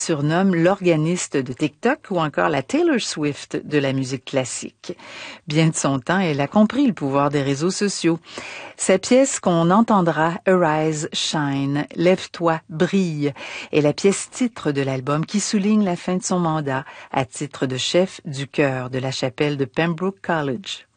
Surnomme l'organiste de TikTok ou encore la Taylor Swift de la musique classique. Bien de son temps, elle a compris le pouvoir des réseaux sociaux. Sa pièce qu'on entendra, Arise, Shine, Lève-toi, brille, est la pièce titre de l'album qui souligne la fin de son mandat à titre de chef du chœur de la chapelle de Pembroke College.